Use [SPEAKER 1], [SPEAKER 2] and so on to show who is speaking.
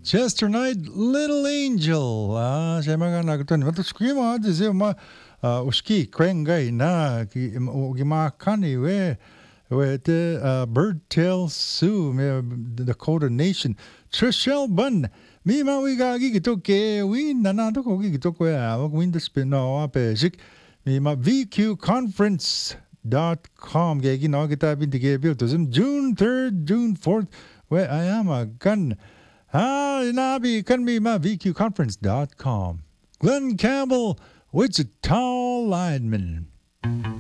[SPEAKER 1] Chester Knight, Little Angel. Siya mga nagutan. Matos ko yung mga siya mga uski kwengay na gimakani we the Bird Tail Sioux me Dakota Nation. Trishelle Bun. Mi ma we ga gigito ke we nanado ko gigito ko ya wag windows pino apesik mi ma vqconference.com kaya ginawa kita bintigay to June 3rd, June 4th where I am a gun inabi kan mi ma vqconference.com Glenn Campbell Wichita lineman